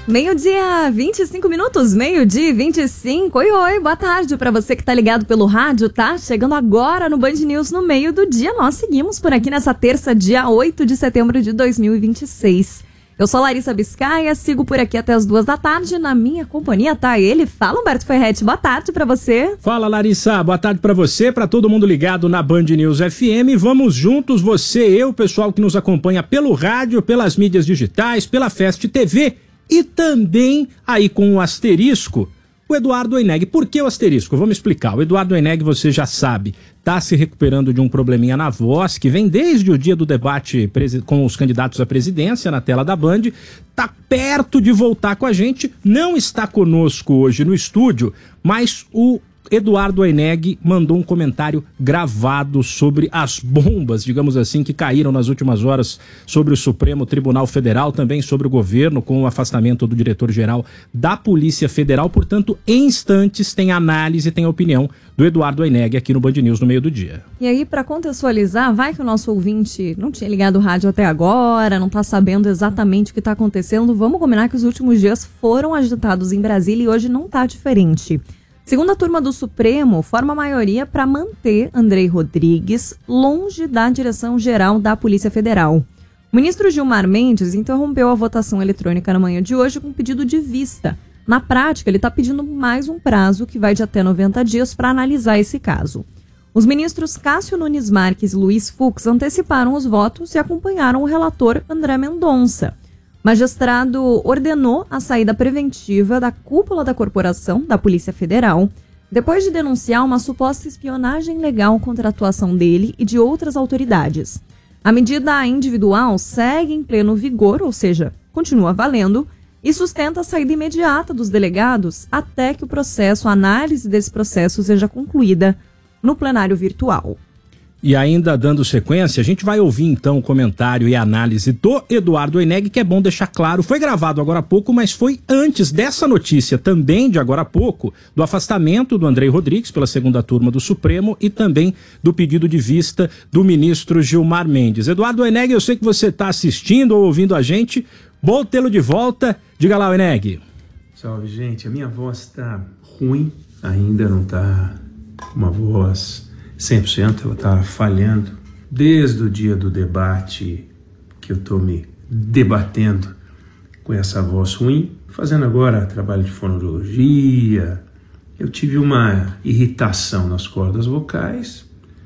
Meio-dia, 25 minutos, meio-dia e 25. Oi, boa tarde para você que tá ligado pelo rádio, tá? Chegando agora no Band News no meio do dia. Nós seguimos por aqui nessa terça, dia 8 de setembro de 2026. Eu sou Larissa Biscaia, sigo por aqui até as 2 da tarde. Na minha companhia tá ele. Fala, Humberto Ferretti, boa tarde pra você. Fala, Larissa, boa tarde pra você, pra todo mundo ligado na Band News FM. Vamos juntos, você, eu, o pessoal que nos acompanha pelo rádio, pelas mídias digitais, pela Fest TV e também aí com o asterisco, o Eduardo Oineg. Por que o asterisco? Vamos explicar. O Eduardo Oineg, você já sabe, está se recuperando de um probleminha na voz, que vem desde o dia do debate com os candidatos à presidência na tela da Band. Está perto de voltar com a gente, não está conosco hoje no estúdio, mas o Eduardo Oineg mandou um comentário gravado sobre as bombas, digamos assim, que caíram nas últimas horas sobre o Supremo Tribunal Federal, também sobre o governo, com o afastamento do diretor-geral da Polícia Federal. Portanto, em instantes tem análise, tem opinião do Eduardo Oineg aqui no Band News no meio do dia. E aí, para contextualizar, vai que o nosso ouvinte não tinha ligado o rádio até agora, não está sabendo exatamente o que está acontecendo. Vamos combinar que os últimos dias foram agitados em Brasília e hoje não está diferente. Segunda turma do Supremo forma a maioria para manter Andrei Rodrigues longe da direção-geral da Polícia Federal. O ministro Gilmar Mendes interrompeu a votação eletrônica na manhã de hoje com um pedido de vista. Na prática, ele está pedindo mais um prazo que vai de até 90 dias para analisar esse caso. Os ministros Cássio Nunes Marques e Luiz Fux anteciparam os votos e acompanharam o relator André Mendonça. O magistrado ordenou a saída preventiva da cúpula da corporação da Polícia Federal, depois de denunciar uma suposta espionagem legal contra a atuação dele e de outras autoridades. A medida individual segue em pleno vigor, ou seja, continua valendo, e sustenta a saída imediata dos delegados até que a análise desse processo seja concluída no plenário virtual. E ainda dando sequência, a gente vai ouvir então o comentário e a análise do Eduardo Oineg, que é bom deixar claro, foi gravado agora há pouco, mas foi antes dessa notícia também de agora há pouco, do afastamento do Andrei Rodrigues pela segunda turma do Supremo e também do pedido de vista do ministro Gilmar Mendes. Eduardo Oineg, eu sei que você está assistindo ou ouvindo a gente, bom tê-lo de volta. Diga lá, Oineg. Salve, gente. A minha voz está ruim, ainda não está uma voz 100%, ela está falhando desde o dia do debate que eu estou me debatendo com essa voz ruim, fazendo agora trabalho de fonoaudiologia. Eu tive uma irritação nas cordas vocais,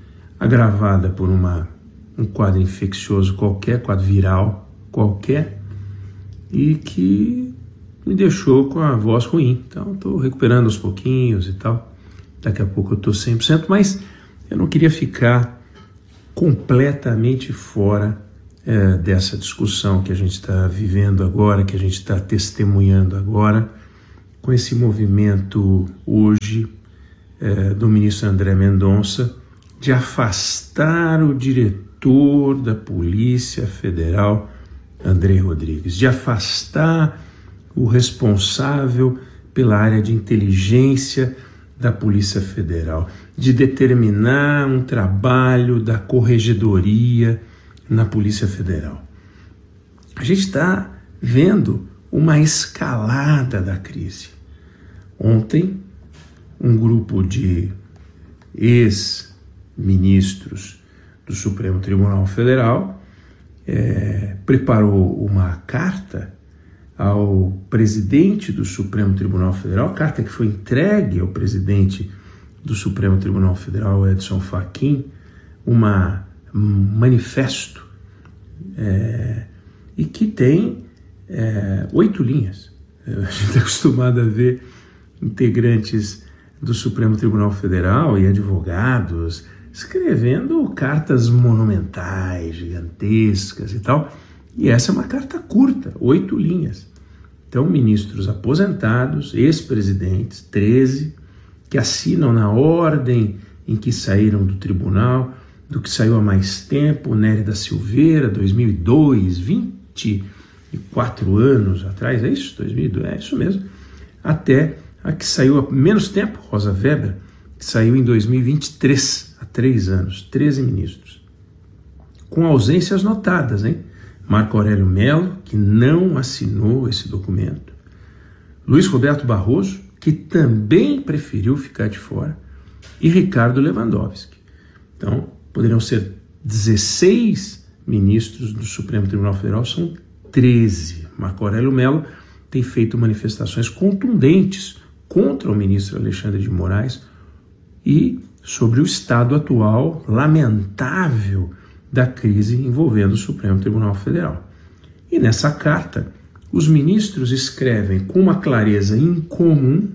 agravada por um quadro infeccioso qualquer, quadro viral qualquer, e que me deixou com a voz ruim. Então estou recuperando aos pouquinhos e tal. Daqui a pouco eu estou 100%, mas eu não queria ficar completamente fora dessa discussão que a gente está vivendo agora, que a gente está testemunhando agora, com esse movimento hoje do ministro André Mendonça de afastar o diretor da Polícia Federal, Andrei Rodrigues, de afastar o responsável pela área de inteligência da Polícia Federal, de determinar um trabalho da corregedoria na Polícia Federal. A gente está vendo uma escalada da crise. Ontem, um grupo de ex-ministros do Supremo Tribunal Federal preparou uma carta ao presidente do Supremo Tribunal Federal, carta que foi entregue ao presidente do Supremo Tribunal Federal, Edson Fachin, um manifesto, e que tem 8 linhas. A gente está acostumado a ver integrantes do Supremo Tribunal Federal e advogados escrevendo cartas monumentais, gigantescas e tal. E essa é uma carta curta, 8 linhas. Então, ministros aposentados, ex-presidentes, 13, que assinam na ordem em que saíram do tribunal, do que saiu há mais tempo, Nery da Silveira, 2002, 24 anos atrás, é isso? 2002, é isso mesmo. Até a que saiu há menos tempo, Rosa Weber, que saiu em 2023, há 3 anos, 13 ministros. Com ausências notadas, hein? Marco Aurélio Mello, que não assinou esse documento, Luiz Roberto Barroso, que também preferiu ficar de fora, e Ricardo Lewandowski. Então, poderiam ser 16 ministros do Supremo Tribunal Federal, são 13. Marco Aurélio Mello tem feito manifestações contundentes contra o ministro Alexandre de Moraes e sobre o estado atual lamentável da crise envolvendo o Supremo Tribunal Federal. E nessa carta, os ministros escrevem com uma clareza incomum,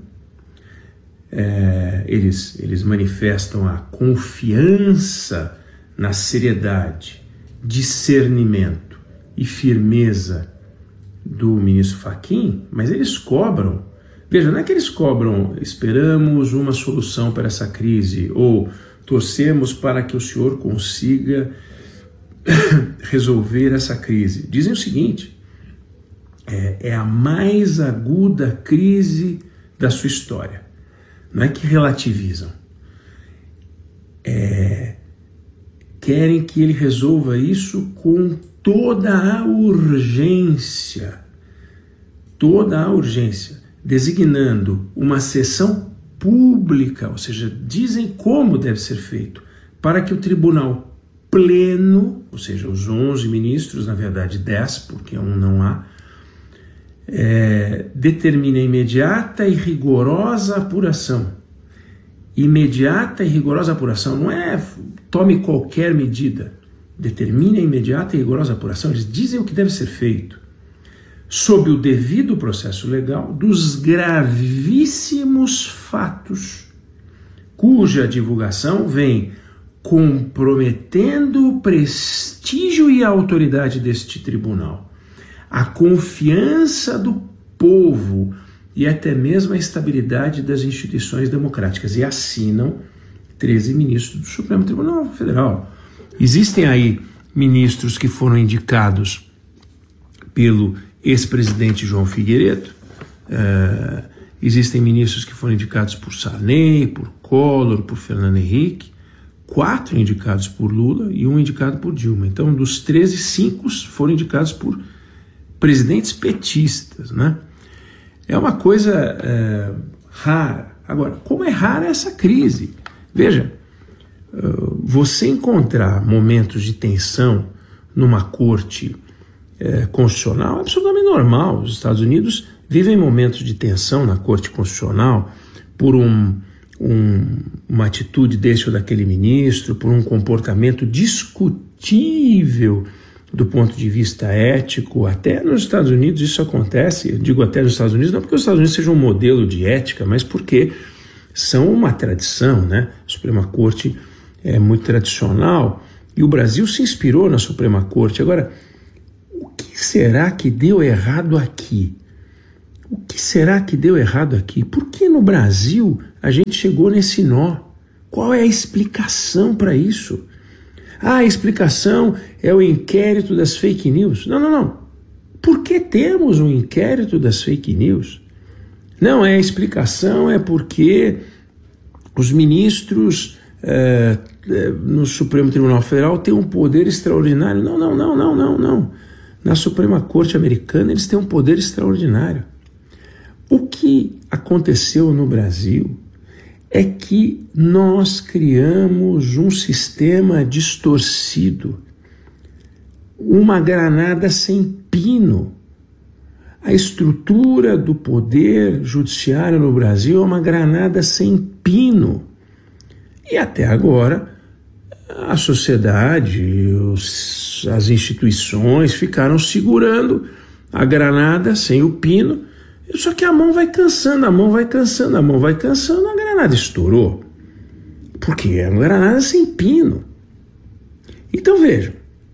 eles manifestam a confiança na seriedade, discernimento e firmeza do ministro Fachin, mas eles cobram. Veja, não é que eles cobram, esperamos uma solução para essa crise, ou torcemos para que o senhor consiga resolver essa crise. Dizem o seguinte, é a mais aguda crise da sua história. Não é que relativizam. Querem que ele resolva isso com toda a urgência, designando uma sessão pública, ou seja, dizem como deve ser feito, para que o tribunal pleno, ou seja, os 11 ministros, na verdade 10, porque um não há, determine a imediata e rigorosa apuração. Imediata e rigorosa apuração não é tome qualquer medida, determine a imediata e rigorosa apuração, eles dizem o que deve ser feito, sob o devido processo legal dos gravíssimos fatos, cuja divulgação vem comprometendo o prestígio e a autoridade deste tribunal, a confiança do povo e até mesmo a estabilidade das instituições democráticas. E assinam 13 ministros do Supremo Tribunal Federal. Existem aí ministros que foram indicados pelo ex-presidente João Figueiredo, existem ministros que foram indicados por Sarney, por Collor, por Fernando Henrique, 4 indicados por Lula e 1 indicado por Dilma. Então, dos 13, 5 foram indicados por presidentes petistas, né? É uma coisa rara. Agora, como é rara essa crise? Veja, você encontrar momentos de tensão numa corte constitucional é absolutamente normal. Os Estados Unidos vivem momentos de tensão na corte constitucional por uma atitude desse ou daquele ministro, por um comportamento discutível do ponto de vista ético. Até nos Estados Unidos isso acontece. Eu digo até nos Estados Unidos, não porque os Estados Unidos sejam um modelo de ética, mas porque são uma tradição, né? A Suprema Corte é muito tradicional e o Brasil se inspirou na Suprema Corte. Agora, o que será que deu errado aqui? O que será que deu errado aqui? Por que no Brasil a gente chegou nesse nó? Qual é a explicação para isso? A explicação é o inquérito das fake news. Não. Por que temos um inquérito das fake news? Não, a explicação é porque os ministros no Supremo Tribunal Federal têm um poder extraordinário. Não. Na Suprema Corte Americana eles têm um poder extraordinário. O que aconteceu no Brasil é que nós criamos um sistema distorcido, uma granada sem pino. A estrutura do poder judiciário no Brasil é uma granada sem pino. E até agora a sociedade, as instituições ficaram segurando a granada sem o pino. Só que a mão vai cansando, a granada estourou. Porque é uma granada sem pino. Então vejam,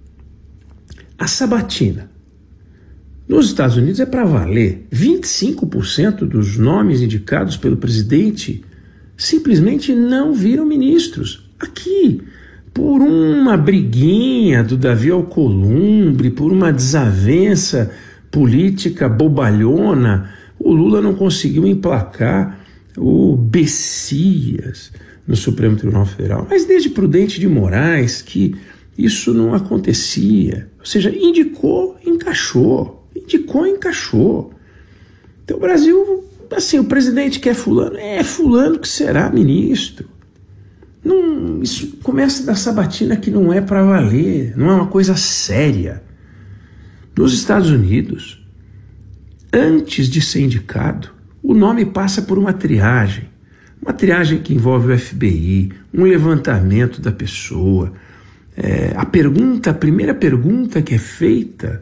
a sabatina nos Estados Unidos é para valer. 25% dos nomes indicados pelo presidente simplesmente não viram ministros. Aqui, por uma briguinha do Davi Alcolumbre, por uma desavença política bobalhona, o Lula não conseguiu emplacar o Bessias no Supremo Tribunal Federal. Mas desde Prudente de Moraes que isso não acontecia. Ou seja, indicou, encaixou. Então o Brasil, assim, o presidente quer fulano, é fulano que será ministro. Não, isso começa da sabatina que não é para valer, não é uma coisa séria. Nos Estados Unidos, antes de ser indicado, o nome passa por uma triagem que envolve o FBI, um levantamento da pessoa. A primeira pergunta que é feita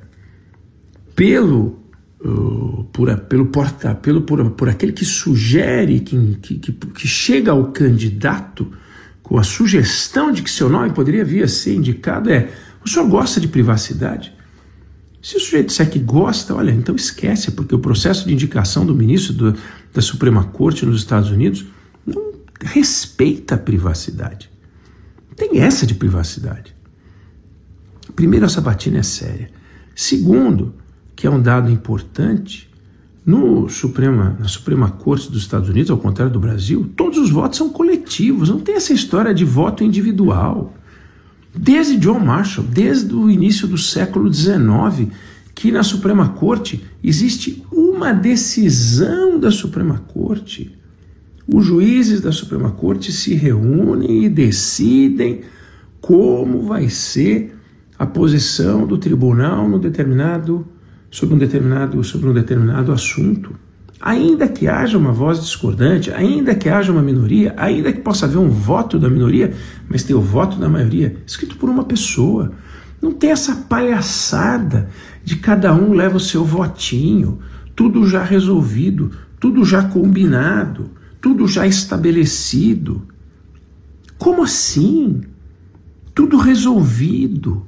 por aquele que sugere, que chega ao candidato com a sugestão de que seu nome poderia vir a ser indicado o senhor gosta de privacidade? Se o sujeito disser que gosta, olha, então esquece, porque o processo de indicação do ministro da Suprema Corte nos Estados Unidos não respeita a privacidade. Não tem essa de privacidade. Primeiro, a sabatina é séria. Segundo, que é um dado importante, na Suprema Corte dos Estados Unidos, ao contrário do Brasil, todos os votos são coletivos, não tem essa história de voto individual. Desde John Marshall, desde o início do século XIX, que na Suprema Corte existe uma decisão da Suprema Corte. Os juízes da Suprema Corte se reúnem e decidem como vai ser a posição do tribunal sobre um determinado assunto. Ainda que haja uma voz discordante, ainda que haja uma minoria, ainda que possa haver um voto da minoria, mas tem o voto da maioria escrito por uma pessoa. Não tem essa palhaçada de cada um leva o seu votinho, tudo já resolvido, tudo já combinado, tudo já estabelecido. Como assim? Tudo resolvido.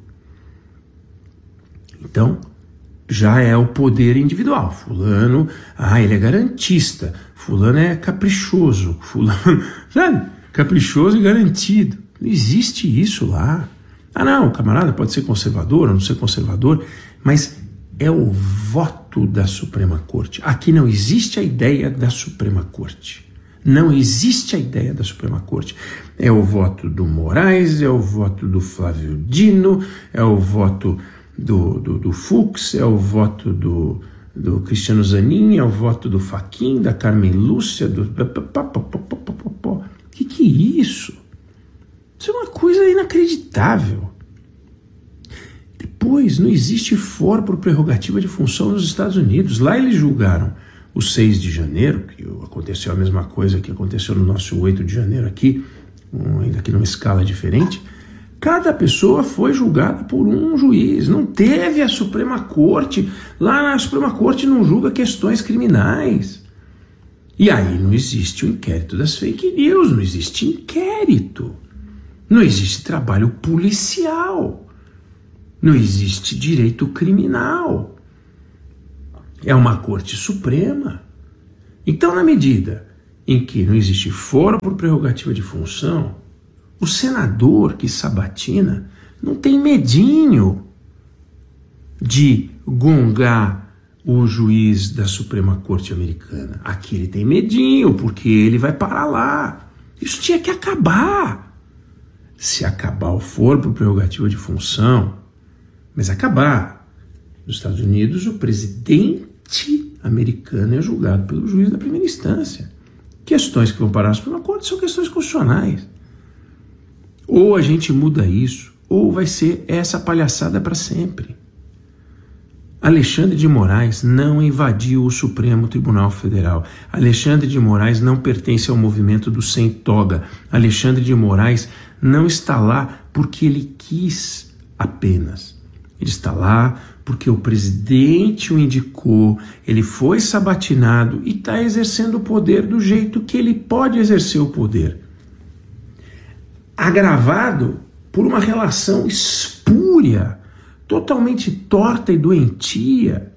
Então, já é o poder individual. Fulano, ele é garantista. Fulano é caprichoso. Fulano, sabe? Caprichoso e garantido. Não existe isso lá. Não, o camarada pode ser conservador ou não ser conservador, mas é o voto da Suprema Corte. Aqui não existe a ideia da Suprema Corte. Não existe a ideia da Suprema Corte. É o voto do Moraes, é o voto do Flávio Dino, é o voto do Fux, é o voto do Cristiano Zanin, é o voto do Fachin, da Carmen Lúcia, Que é isso? Isso é uma coisa inacreditável. Depois, não existe foro por prerrogativa de função nos Estados Unidos. Lá eles julgaram o 6 de janeiro, que aconteceu a mesma coisa que aconteceu no nosso 8 de janeiro aqui, ainda que numa escala diferente. Cada pessoa foi julgada por um juiz. Não teve a Suprema Corte. Lá na Suprema Corte não julga questões criminais. E aí não existe o inquérito das fake news, não existe inquérito. Não existe trabalho policial. Não existe direito criminal. É uma Corte Suprema. Então, na medida em que não existe foro por prerrogativa de função, o senador que sabatina não tem medinho de gongar o juiz da Suprema Corte americana. Aqui ele tem medinho, porque ele vai parar lá. Isso tinha que acabar. Se acabar o foro por prerrogativa de função, mas acabar. Nos Estados Unidos, o presidente americano é julgado pelo juiz da primeira instância. Questões que vão parar na Suprema Corte são questões constitucionais. Ou a gente muda isso, ou vai ser essa palhaçada para sempre. Alexandre de Moraes não invadiu o Supremo Tribunal Federal. Alexandre de Moraes não pertence ao movimento do sem toga. Alexandre de Moraes não está lá porque ele quis apenas. Ele está lá porque o presidente o indicou, ele foi sabatinado e está exercendo o poder do jeito que ele pode exercer o poder. Agravado por uma relação espúria, totalmente torta e doentia,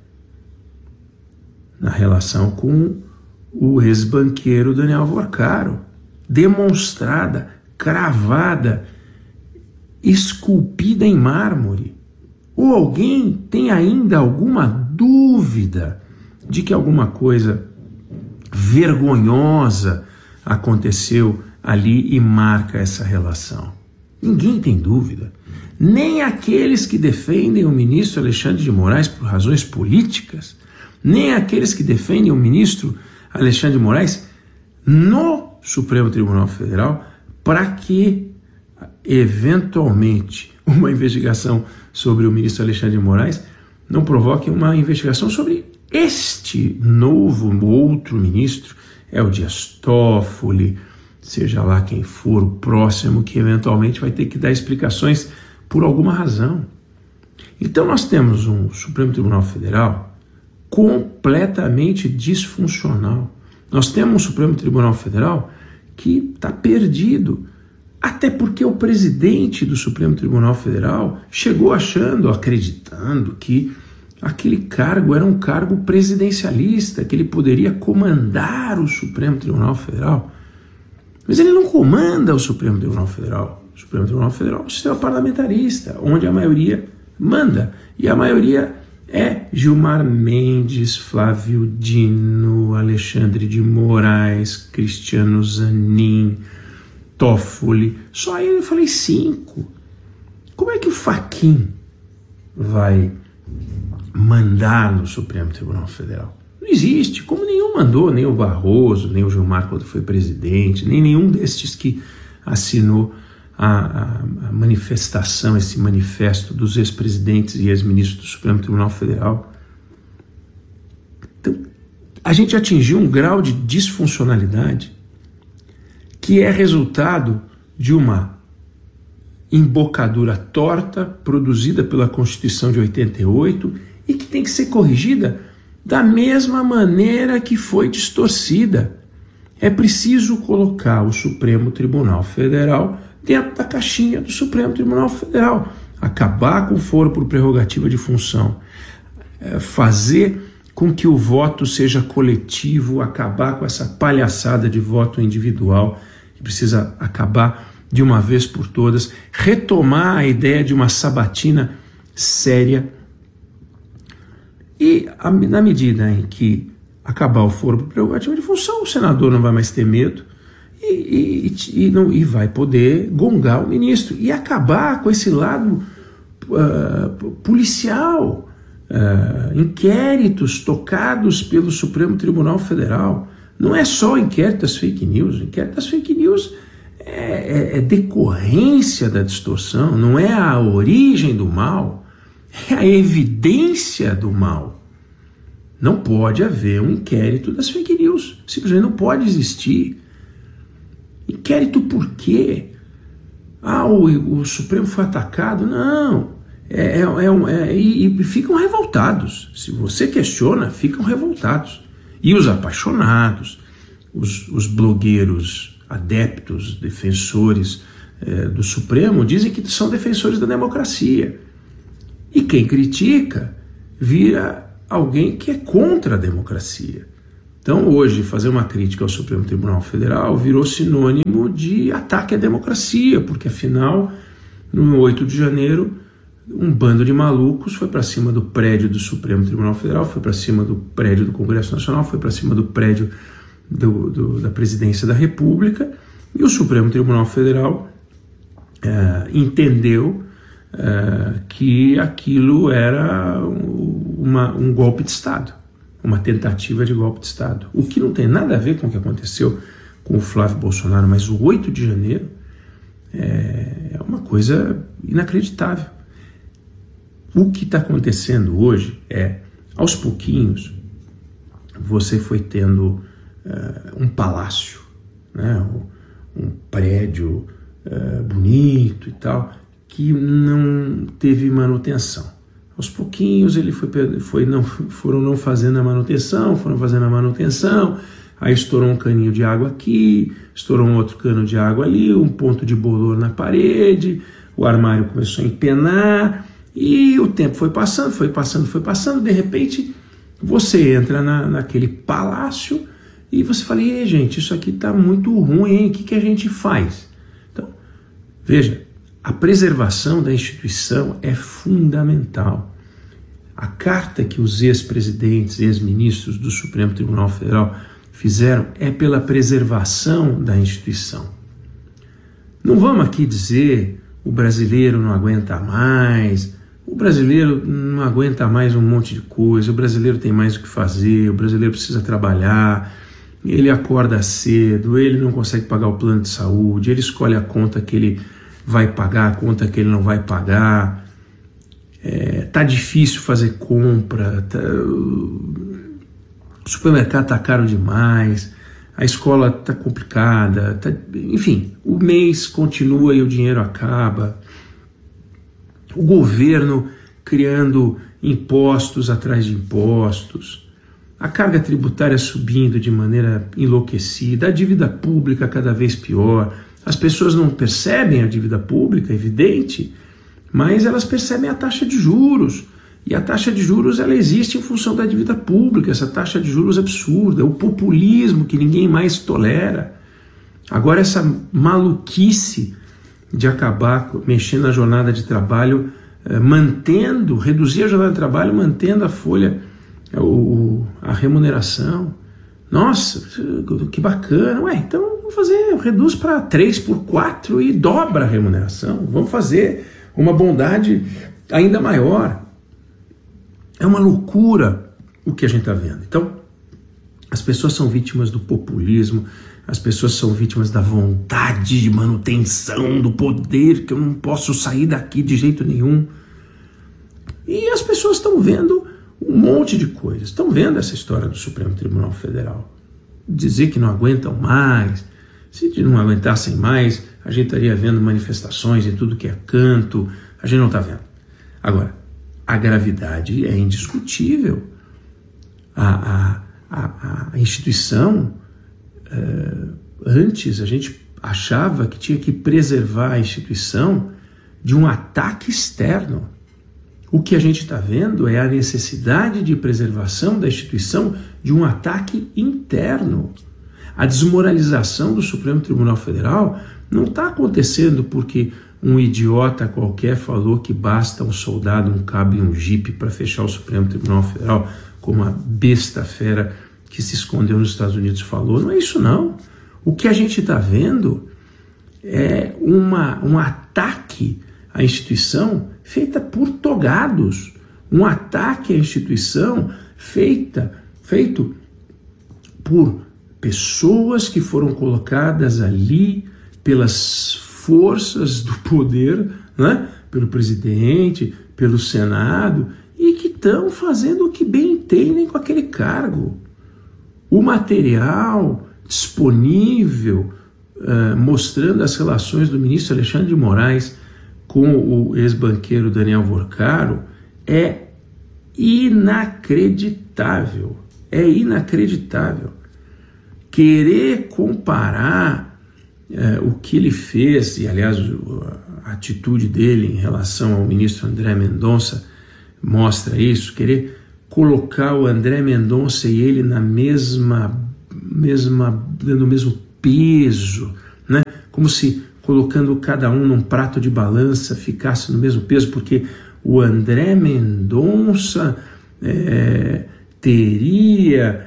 na relação com o ex-banqueiro Daniel Vorcaro, demonstrada, cravada, esculpida em mármore. Ou alguém tem ainda alguma dúvida de que alguma coisa vergonhosa aconteceu ali e marca essa relação? Ninguém tem dúvida. Nem aqueles que defendem o ministro Alexandre de Moraes por razões políticas, nem aqueles que defendem o ministro Alexandre de Moraes no Supremo Tribunal Federal, para que, eventualmente, uma investigação sobre o ministro Alexandre de Moraes não provoque uma investigação sobre este novo, outro ministro, é o Dias Toffoli, seja lá quem for o próximo, que eventualmente vai ter que dar explicações por alguma razão. Então nós temos um Supremo Tribunal Federal completamente disfuncional. Nós temos um Supremo Tribunal Federal que está perdido, até porque o presidente do Supremo Tribunal Federal chegou acreditando que aquele cargo era um cargo presidencialista, que ele poderia comandar o Supremo Tribunal Federal. Mas ele não comanda o Supremo Tribunal Federal. O Supremo Tribunal Federal é um sistema parlamentarista, onde a maioria manda. E a maioria é Gilmar Mendes, Flávio Dino, Alexandre de Moraes, Cristiano Zanin, Toffoli. Só aí eu falei 5. Como é que o Fachin vai mandar no Supremo Tribunal Federal? Não existe, como nenhum mandou, nem o Barroso, nem o Gilmar quando foi presidente, nem nenhum destes que assinou a manifestação, esse manifesto dos ex-presidentes e ex-ministros do Supremo Tribunal Federal. Então, a gente atingiu um grau de disfuncionalidade que é resultado de uma embocadura torta produzida pela Constituição de 88 e que tem que ser corrigida da mesma maneira que foi distorcida. É preciso colocar o Supremo Tribunal Federal dentro da caixinha do Supremo Tribunal Federal, acabar com o foro por prerrogativa de função, fazer com que o voto seja coletivo, acabar com essa palhaçada de voto individual, que precisa acabar de uma vez por todas, retomar a ideia de uma sabatina séria. E na medida em que acabar o foro por prerrogativa de função, o senador não vai mais ter medo e vai poder gongar o ministro e acabar com esse lado policial, inquéritos tocados pelo Supremo Tribunal Federal. Não é só o inquérito das fake news. O inquérito das fake news é decorrência da distorção, não é a origem do mal, é a evidência do mal. Não pode haver um inquérito das fake news, simplesmente não pode existir. Inquérito por quê? O Supremo foi atacado? Não. E ficam revoltados. Se você questiona, ficam revoltados. E os apaixonados, os blogueiros adeptos, defensores do Supremo, dizem que são defensores da democracia. E quem critica vira alguém que é contra a democracia. Então, hoje, fazer uma crítica ao Supremo Tribunal Federal virou sinônimo de ataque à democracia, porque, afinal, no 8 de janeiro, um bando de malucos foi para cima do prédio do Supremo Tribunal Federal, foi para cima do prédio do Congresso Nacional, foi para cima do prédio da Presidência da República, e o Supremo Tribunal Federal entendeu que aquilo era um golpe de Estado, uma tentativa de golpe de Estado, o que não tem nada a ver com o que aconteceu com o Flávio Bolsonaro, mas o 8 de janeiro é uma coisa inacreditável. O que está acontecendo hoje aos pouquinhos, você foi tendo um palácio, né, um prédio bonito e tal, que não teve manutenção. Aos pouquinhos ele foram não fazendo a manutenção, aí estourou um caninho de água aqui, estourou um outro cano de água ali, um ponto de bolor na parede, o armário começou a empenar, e o tempo foi passando, de repente você entra naquele palácio e você fala, ei, gente, isso aqui está muito ruim, hein? O que a gente faz? Então, veja, a preservação da instituição é fundamental. A carta que os ex-presidentes, ex-ministros do Supremo Tribunal Federal fizeram é pela preservação da instituição. Não vamos aqui dizer o brasileiro não aguenta mais, O brasileiro não aguenta mais um monte de coisa, o brasileiro tem mais o que fazer, o brasileiro precisa trabalhar, ele acorda cedo, ele não consegue pagar o plano de saúde, ele escolhe a conta que ele vai pagar, a conta que ele não vai pagar, tá difícil fazer compra, o supermercado tá caro demais, a escola tá complicada, enfim, o mês continua e o dinheiro acaba. O governo criando impostos atrás de impostos, a carga tributária subindo de maneira enlouquecida, a dívida pública cada vez pior. As pessoas não percebem a dívida pública, é evidente, mas elas percebem a taxa de juros. E a taxa de juros ela existe em função da dívida pública, essa taxa de juros absurda, o populismo que ninguém mais tolera. Agora essa maluquice de acabar mexendo na jornada de trabalho, reduzir a jornada de trabalho, mantendo a folha, a remuneração. Nossa, que bacana. Então vamos reduz para 3 por 4 e dobra a remuneração. Vamos fazer uma bondade ainda maior. É uma loucura o que a gente está vendo. Então, as pessoas são vítimas do populismo, as pessoas são vítimas da vontade de manutenção do poder, que eu não posso sair daqui de jeito nenhum. E as pessoas estão vendo um monte de coisas. Estão vendo essa história do Supremo Tribunal Federal. Dizer que não aguentam mais. Se não aguentassem mais, a gente estaria vendo manifestações em tudo que é canto. A gente não está vendo. Agora, a gravidade é indiscutível. A instituição... antes a gente achava que tinha que preservar a instituição de um ataque externo. O que a gente está vendo é a necessidade de preservação da instituição de um ataque interno. A desmoralização do Supremo Tribunal Federal não está acontecendo porque um idiota qualquer falou que basta um soldado, um cabo e um jipe para fechar o Supremo Tribunal Federal, como a besta fera que se escondeu nos Estados Unidos falou. Não é isso não. O que a gente está vendo é um ataque à instituição feita por togados, um ataque à instituição feito por pessoas que foram colocadas ali pelas forças do poder, né? Pelo presidente, pelo Senado, e que estão fazendo o que bem entendem com aquele cargo. O material disponível mostrando as relações do ministro Alexandre de Moraes com o ex-banqueiro Daniel Vorcaro é inacreditável. É inacreditável. Querer comparar o que ele fez, e aliás a atitude dele em relação ao ministro André Mendonça mostra isso, querer colocar o André Mendonça e ele na dando o mesmo peso, né? Como se colocando cada um num prato de balança ficasse no mesmo peso, porque o André Mendonça teria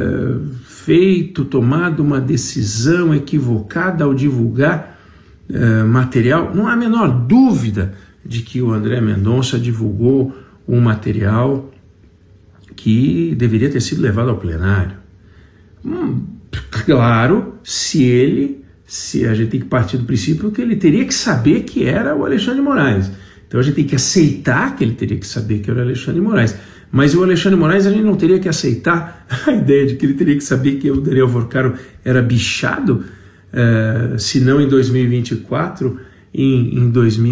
tomado uma decisão equivocada ao divulgar material. Não há a menor dúvida de que o André Mendonça divulgou um material que deveria ter sido levado ao plenário. Claro, se a gente tem que partir do princípio que ele teria que saber que era o Alexandre de Moraes. Então a gente tem que aceitar que ele teria que saber que era o Alexandre de Moraes. Mas o Alexandre de Moraes, a gente não teria que aceitar a ideia de que ele teria que saber que o Daniel Vorcaro era bichado, se não em 2024, em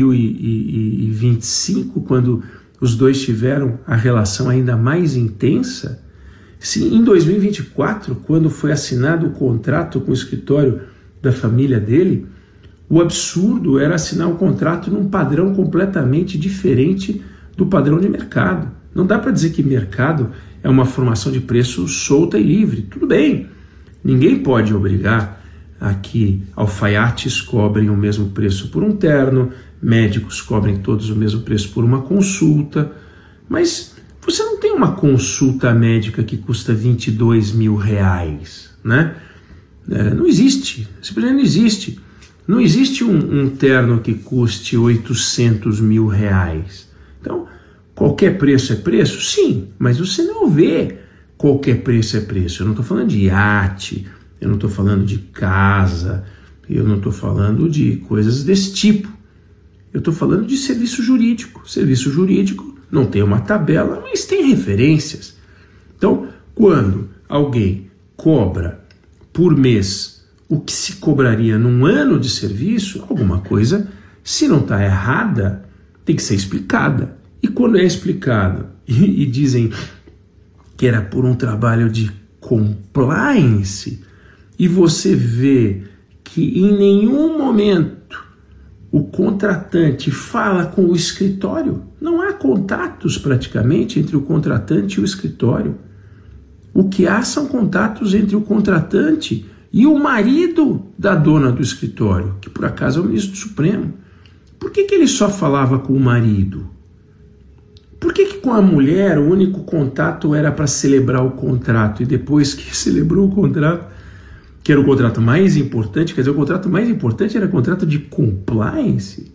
2025, quando os dois tiveram a relação ainda mais intensa. Se em 2024, quando foi assinado o contrato com o escritório da família dele, o absurdo era assinar um contrato num padrão completamente diferente do padrão de mercado. Não dá para dizer que mercado é uma formação de preço solta e livre. Tudo bem, ninguém pode obrigar a que alfaiates cobrem o mesmo preço por um terno, médicos cobrem todos o mesmo preço por uma consulta, mas você não tem uma consulta médica que custa R$22 mil, né? Não existe, simplesmente não existe. Não existe um terno que custe R$800 mil. Então, qualquer preço é preço? Sim, mas você não vê qualquer preço é preço. Eu não estou falando de iate, eu não estou falando de casa, eu não estou falando de coisas desse tipo. Eu estou falando de serviço jurídico. Serviço jurídico não tem uma tabela, mas tem referências. Então, quando alguém cobra por mês o que se cobraria num ano de serviço, alguma coisa, se não está errada, tem que ser explicada. E quando é explicada e dizem que era por um trabalho de compliance, e você vê que em nenhum momento o contratante fala com o escritório, não há contatos praticamente entre o contratante e o escritório. O que há são contatos entre o contratante e o marido da dona do escritório, que por acaso é o ministro do Supremo. Por que ele só falava com o marido? Por que com a mulher o único contato era para celebrar o contrato, e depois que celebrou o contrato, que era o contrato mais importante, quer dizer, o contrato mais importante era o contrato de compliance?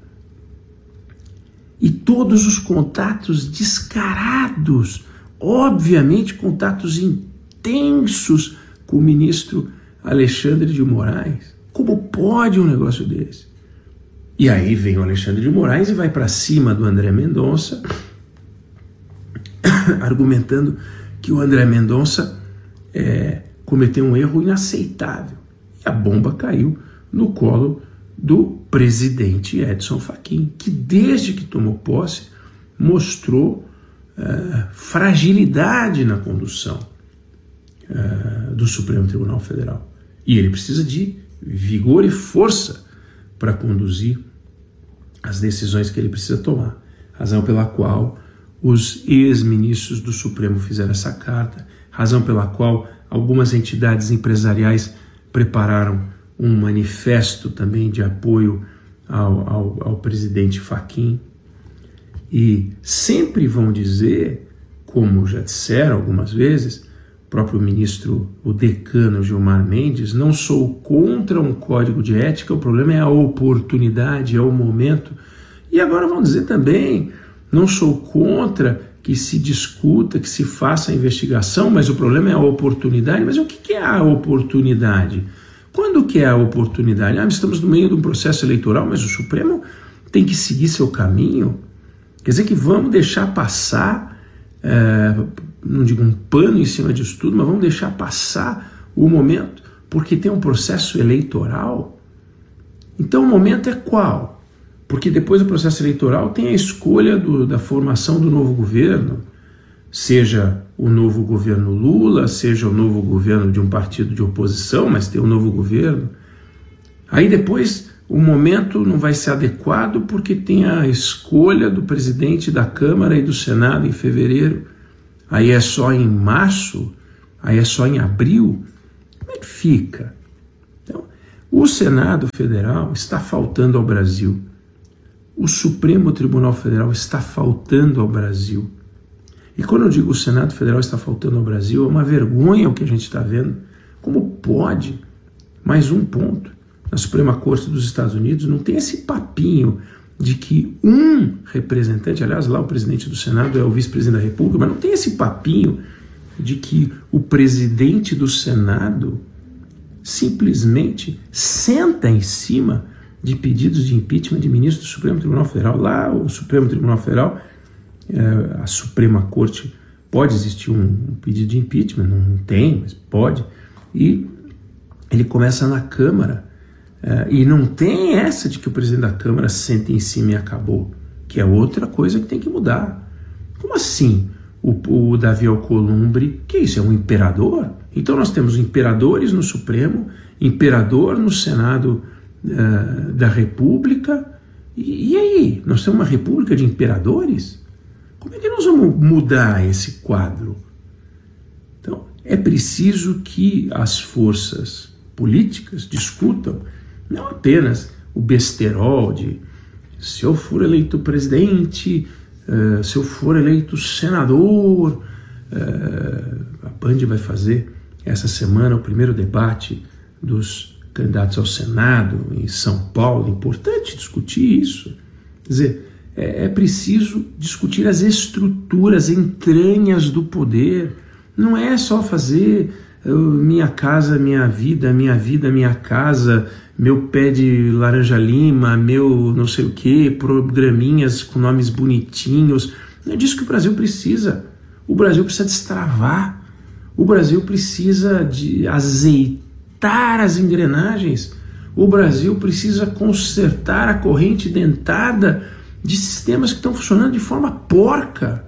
E todos os contatos descarados, obviamente contatos intensos com o ministro Alexandre de Moraes. Como pode um negócio desse? E aí vem o Alexandre de Moraes e vai para cima do André Mendonça, argumentando que o André Mendonça cometeu um erro inaceitável. E a bomba caiu no colo do presidente Edson Fachin, que desde que tomou posse mostrou fragilidade na condução do Supremo Tribunal Federal. E ele precisa de vigor e força para conduzir as decisões que ele precisa tomar. Razão pela qual os ex-ministros do Supremo fizeram essa carta, razão pela qual algumas entidades empresariais prepararam um manifesto também de apoio ao presidente Fachin. E sempre vão dizer, como já disseram algumas vezes, o próprio ministro, o decano Gilmar Mendes, não sou contra um código de ética, o problema é a oportunidade, é o momento. E agora vão dizer também, não sou contra que se discuta, que se faça a investigação, mas o problema é a oportunidade. Mas o que é a oportunidade? Quando que é a oportunidade? Estamos no meio de um processo eleitoral, mas o Supremo tem que seguir seu caminho. Quer dizer que vamos deixar passar, não digo um pano em cima disso tudo, mas vamos deixar passar o momento, porque tem um processo eleitoral. Então o momento é qual? Porque depois do processo eleitoral tem a escolha da formação do novo governo, seja o novo governo Lula, seja o novo governo de um partido de oposição, mas tem um novo governo. Aí depois o momento não vai ser adequado porque tem a escolha do presidente da Câmara e do Senado em fevereiro. Aí é só em março, aí é só em abril. Como é que fica? Então, o Senado Federal está faltando ao Brasil. O Supremo Tribunal Federal está faltando ao Brasil. E quando eu digo o Senado Federal está faltando ao Brasil, é uma vergonha o que a gente está vendo. Como pode? Mais um ponto. Na Suprema Corte dos Estados Unidos não tem esse papinho de que um representante, aliás, lá o presidente do Senado é o vice-presidente da República, mas não tem esse papinho de que o presidente do Senado simplesmente senta em cima de pedidos de impeachment de ministros do Supremo Tribunal Federal. Lá o Supremo Tribunal Federal, a Suprema Corte, pode existir um pedido de impeachment, não tem, mas pode, e ele começa na Câmara, e não tem essa de que o presidente da Câmara senta em cima e acabou, que é outra coisa que tem que mudar. Como assim o Davi Alcolumbre, que isso, é um imperador? Então nós temos imperadores no Supremo, imperador no Senado da República, e aí? Nós temos uma república de imperadores? Como é que nós vamos mudar esse quadro? Então, é preciso que as forças políticas discutam não apenas o besterol de se eu for eleito presidente, se eu for eleito senador. A Band vai fazer essa semana o primeiro debate dos candidatos ao Senado em São Paulo. É importante discutir isso. Quer dizer, É preciso discutir as estruturas, entranhas do poder. Não é só fazer minha casa, minha vida, minha casa, meu pé de laranja-lima, meu não sei o que, programinhas com nomes bonitinhos. Não é disso que o Brasil precisa. O Brasil precisa destravar. O Brasil precisa de azeitar as engrenagens. O Brasil precisa consertar a corrente dentada de sistemas que estão funcionando de forma porca.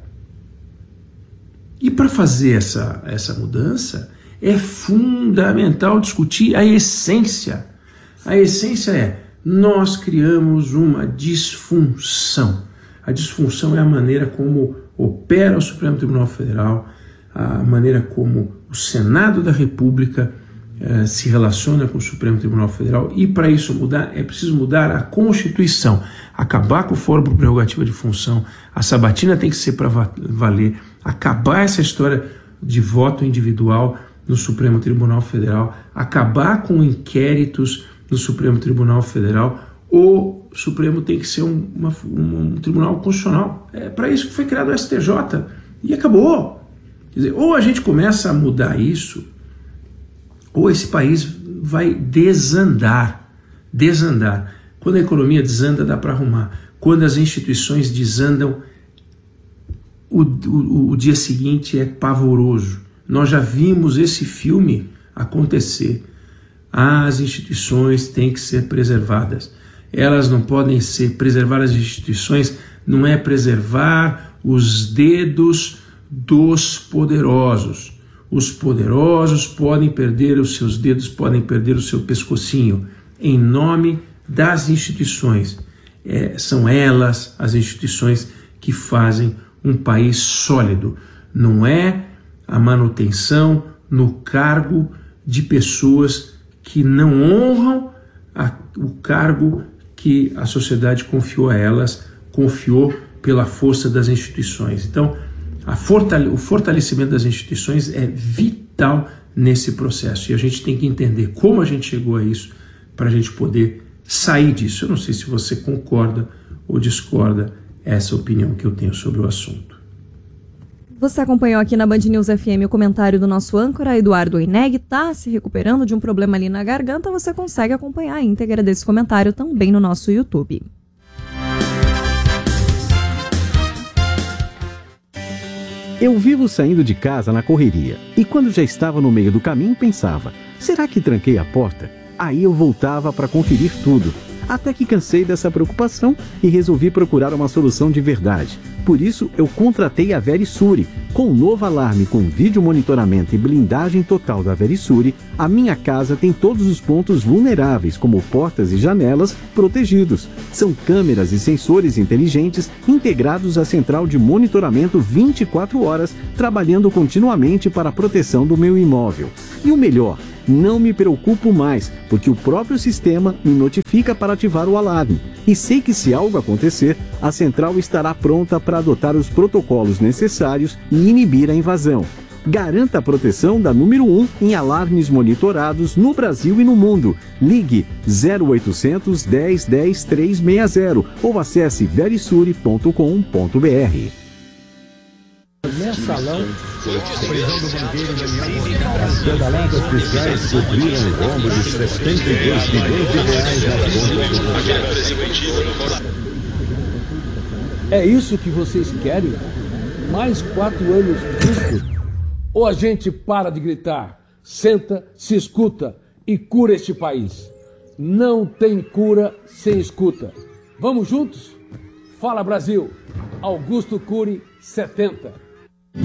E para fazer essa mudança, é fundamental discutir a essência. A essência é: nós criamos uma disfunção. A disfunção é a maneira como opera o Supremo Tribunal Federal, a maneira como o Senado da República se relaciona com o Supremo Tribunal Federal, e para isso mudar, é preciso mudar a Constituição, acabar com o fórum por prerrogativa de função, a sabatina tem que ser para valer, acabar essa história de voto individual no Supremo Tribunal Federal, acabar com inquéritos no Supremo Tribunal Federal. O Supremo tem que ser um tribunal constitucional. É para isso que foi criado o STJ, e acabou. Quer dizer, ou a gente começa a mudar isso, ou esse país vai desandar. Quando a economia desanda, dá para arrumar. Quando as instituições desandam, o dia seguinte é pavoroso. Nós já vimos esse filme acontecer. As instituições têm que ser preservadas. Elas não podem ser... Preservar as instituições não é preservar os dedos dos poderosos. Os poderosos podem perder os seus dedos, podem perder o seu pescocinho, em nome das instituições. São elas, as instituições, que fazem um país sólido. Não é a manutenção no cargo de pessoas que não honram o cargo que a sociedade confiou a elas, confiou pela força das instituições. Então, o fortalecimento das instituições é vital nesse processo, e a gente tem que entender como a gente chegou a isso para a gente poder sair disso. Eu não sei se você concorda ou discorda, essa opinião que eu tenho sobre o assunto. Você acompanhou aqui na Band News FM o comentário do nosso âncora Eduardo Oineg, está se recuperando de um problema ali na garganta. Você consegue acompanhar a íntegra desse comentário também no nosso YouTube. Eu vivo saindo de casa na correria, e quando já estava no meio do caminho pensava, será que tranquei a porta? Aí eu voltava para conferir tudo, até que cansei dessa preocupação e resolvi procurar uma solução de verdade. Por isso eu contratei a Verisure. Com o novo alarme com vídeo monitoramento e blindagem total da Verisure, a minha casa tem todos os pontos vulneráveis, como portas e janelas, protegidos. São câmeras e sensores inteligentes integrados à central de monitoramento 24 horas, trabalhando continuamente para a proteção do meu imóvel. E o melhor, não me preocupo mais, porque o próprio sistema me notifica para ativar o alarme. E sei que se algo acontecer, a central estará pronta para adotar os protocolos necessários e inibir a invasão. Garanta a proteção da número 1 em alarmes monitorados no Brasil e no mundo. Ligue 0800 10 10 360 ou acesse verisure.com.br. Mensalão, prisão do banqueiro as pedaladas fiscais cobriram o rombo de 72 bilhões de reais nas contas do... É isso que vocês querem? Mais 4 anos disso? Ou a gente para de gritar, senta, se escuta e cura este país? Não tem cura sem escuta. Vamos juntos? Fala Brasil! Augusto Cury, 70.